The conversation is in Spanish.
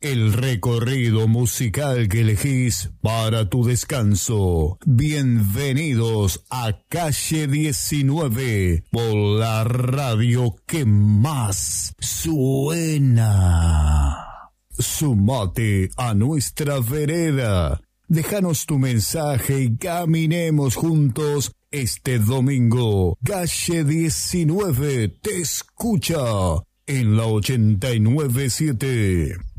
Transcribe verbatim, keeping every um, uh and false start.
el recorrido musical que elegís para tu descanso. Bienvenidos a Calle diecinueve, por la radio que más suena. Sumate a nuestra vereda. Déjanos tu mensaje y caminemos juntos este domingo. Calle diecinueve te escucha en la ochenta y nueve punto siete.